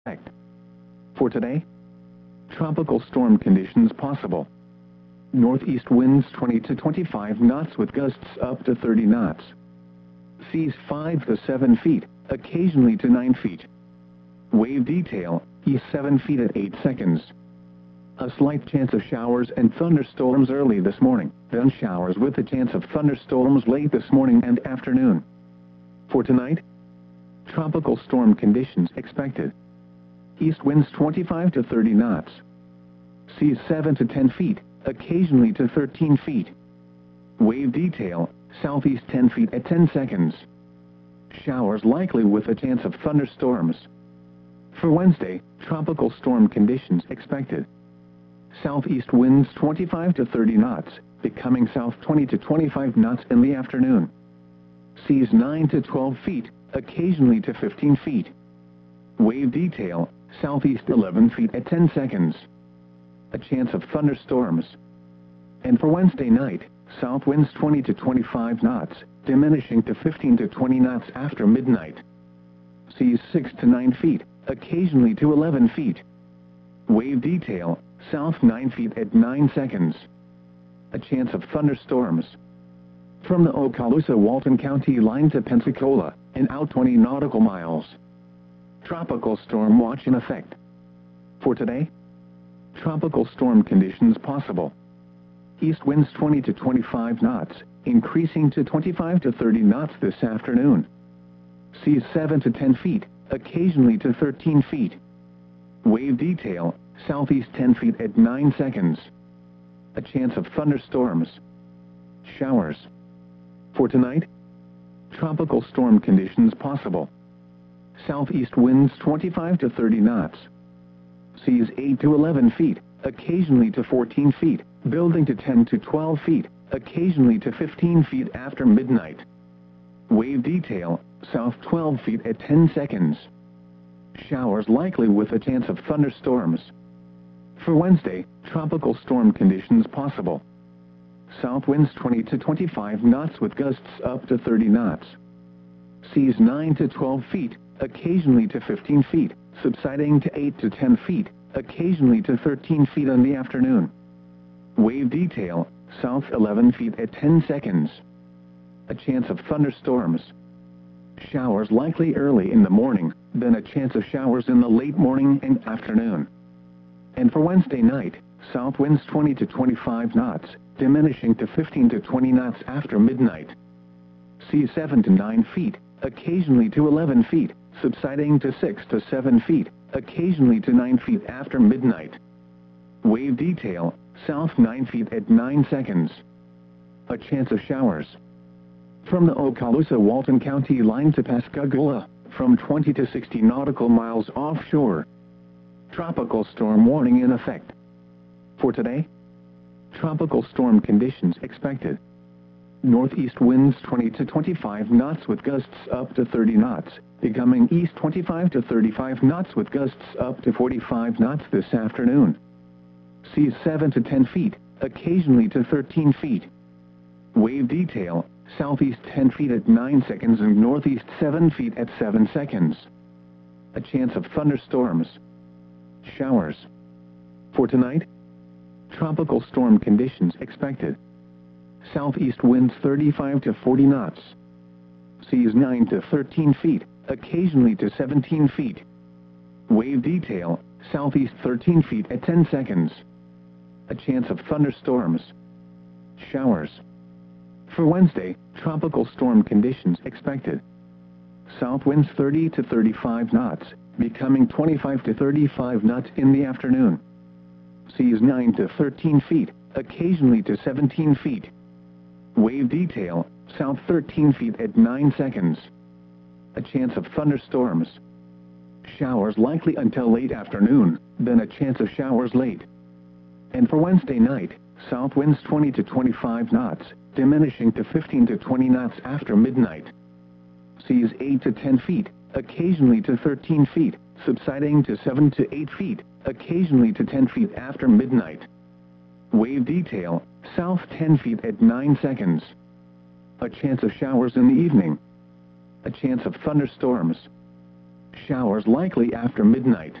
effect. For today, tropical storm conditions possible. Northeast winds 20 to 25 knots with gusts up to 30 knots. Seas 5 to 7 feet, occasionally to 9 feet. Wave detail, east 7 feet at 8 seconds. A slight chance of showers and thunderstorms early this morning, then showers with a chance of thunderstorms late this morning and afternoon. For tonight, tropical storm conditions expected. East winds 25 to 30 knots. Seas 7 to 10 feet, occasionally to 13 feet. Wave detail, southeast 10 feet at 10 seconds. Showers likely with a chance of thunderstorms. For Wednesday, tropical storm conditions expected. Southeast winds 25 to 30 knots, becoming south 20 to 25 knots in the afternoon. Seas 9 to 12 feet, occasionally to 15 feet. Wave detail, southeast 11 feet at 10 seconds. A chance of thunderstorms. And for Wednesday night, south winds 20 to 25 knots, diminishing to 15 to 20 knots after midnight. Seas 6 to 9 feet, occasionally to 11 feet. Wave detail, south 9 feet at 9 seconds. A chance of thunderstorms. From the Okaloosa-Walton County line to Pensacola, and out 20 nautical miles. Tropical storm watch in effect. For today, tropical storm conditions possible. East winds 20 to 25 knots, increasing to 25 to 30 knots this afternoon. Seas 7 to 10 feet, occasionally to 13 feet. Wave detail, southeast 10 feet at 9 seconds. A chance of thunderstorms. Showers. For tonight, tropical storm conditions possible. Southeast winds 25 to 30 knots. Seas 8 to 11 feet, occasionally to 14 feet, building to 10 to 12 feet, occasionally to 15 feet after midnight. Wave detail, south 12 feet at 10 seconds. Showers likely with a chance of thunderstorms. For Wednesday, tropical storm conditions possible. South winds 20 to 25 knots with gusts up to 30 knots. Seas 9 to 12 feet, occasionally to 15 feet, subsiding to 8 to 10 feet, occasionally to 13 feet in the afternoon. Wave detail, south 11 feet at 10 seconds. A chance of thunderstorms. Showers likely early in the morning, then a chance of showers in the late morning and afternoon. And for Wednesday night, south winds 20 to 25 knots, diminishing to 15 to 20 knots after midnight. Seas 7 to 9 feet, occasionally to 11 feet, subsiding to 6 to 7 feet, occasionally to 9 feet after midnight. Wave detail, south 9 feet at 9 seconds. A chance of showers. From the Okaloosa-Walton County line to Pascagoula, from 20 to 60 nautical miles offshore. Tropical storm warning in effect. For today, tropical storm conditions expected. Northeast winds 20 to 25 knots with gusts up to 30 knots, becoming east 25 to 35 knots with gusts up to 45 knots this afternoon. Seas 7 to 10 feet, occasionally to 13 feet. Wave detail, southeast 10 feet at 9 seconds and northeast 7 feet at 7 seconds. A chance of thunderstorms. Showers. For tonight, tropical storm conditions expected. Southeast winds 35 to 40 knots. Seas 9 to 13 feet, occasionally to 17 feet. Wave detail, southeast 13 feet at 10 seconds. A chance of thunderstorms. Showers. For Wednesday, tropical storm conditions expected. South winds 30 to 35 knots, becoming 25 to 35 knots in the afternoon. Seas 9 to 13 feet, occasionally to 17 feet. Wave detail, south 13 feet at 9 seconds. A chance of thunderstorms. Showers likely until late afternoon, then a chance of showers late. And for Wednesday night, south winds 20 to 25 knots, diminishing to 15 to 20 knots after midnight. Seas 8 to 10 feet, occasionally to 13 feet, subsiding to 7 to 8 feet, occasionally to 10 feet after midnight. Wave detail, south 10 feet at 9 seconds. A chance of showers in the evening. A chance of thunderstorms. Showers likely after midnight.